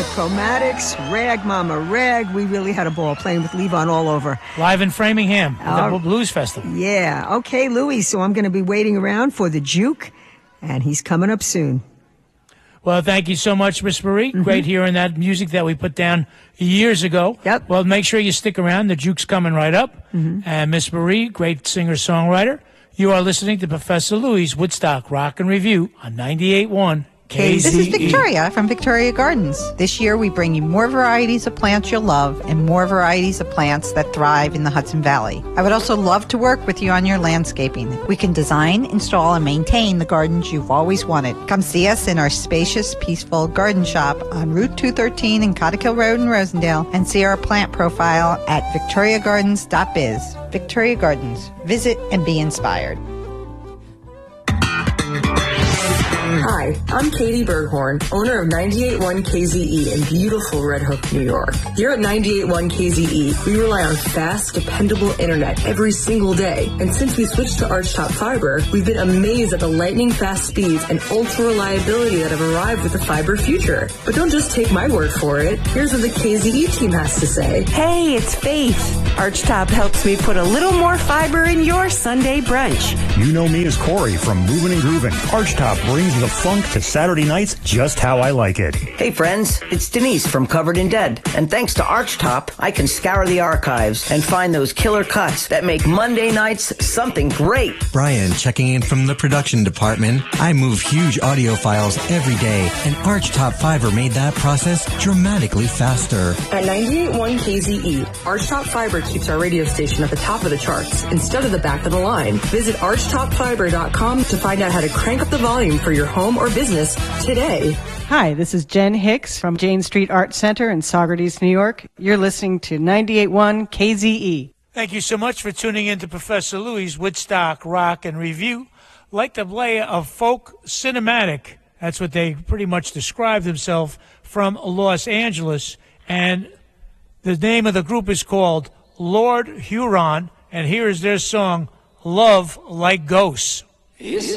Chromatics, Rag Mama Rag. We really had a ball playing with Levon all over. Live in Framingham, the Blues Festival. Yeah. Okay, Louis, so I'm going to be waiting around for the Juke, and he's coming up soon. Well, thank you so much, Miss Marie. Great hearing that music that we put down years ago. Yep. Well, make sure you stick around. The Juke's coming right up. And Miss Marie, great singer-songwriter. You are listening to Professor Louis' Woodstock Rock and Review on 98.1 KZE. This is Victoria from Victoria Gardens. This year we bring you more varieties of plants you'll love and more varieties of plants that thrive in the Hudson Valley. I would also love to work with you on your landscaping. We can design, install, and maintain the gardens you've always wanted. Come see us in our spacious, peaceful garden shop on Route 213 in Cottikill Road in Rosendale, and see our plant profile at victoriagardens.biz. Victoria Gardens. Visit and be inspired. Hi, I'm Katie Berghorn, owner of 98.1 KZE in beautiful Red Hook, New York. Here at 98.1 KZE, we rely on fast, dependable internet every single day. And since we switched to Archtop Fiber, we've been amazed at the lightning-fast speeds and ultra-reliability that have arrived with the fiber future. But don't just take my word for it. Here's what the KZE team has to say. Hey, it's Faith. Archtop helps me put a little more fiber in your Sunday brunch. You know me as Corey from Movin' and Groovin'. Archtop brings the funk to Saturday nights just how I like it. Hey friends, it's Denise from Covered in Dead. And thanks to Archtop, I can scour the archives and find those killer cuts that make Monday nights something great. Brian checking in from the production department. I move huge audio files every day, and Archtop Fiber made that process dramatically faster. At 98.1 KZE, Archtop Fiber keeps our radio station at the top of the charts instead of the back of the line. Visit archtopfiber.com to find out how to crank up the volume for your home or business today. Hi, this is Jen Hicks from Jane Street Art Center in Saugerties, New York. You're listening to 98.1 KZE. Thank you so much for tuning in to Professor Louis' Woodstock Rock and Review. Like to play a folk cinematic. That's what they pretty much describe themselves, from Los Angeles. And the name of the group is called Lord Huron. And here is their song, Love Like Ghosts.